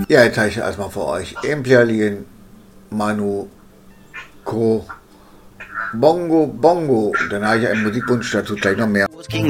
Ja, jetzt habe ich erstmal für euch Imperialien, Manu, Co, Bongo, Bongo. Dann habe ich einen Musikwunsch dazu gleich noch mehr.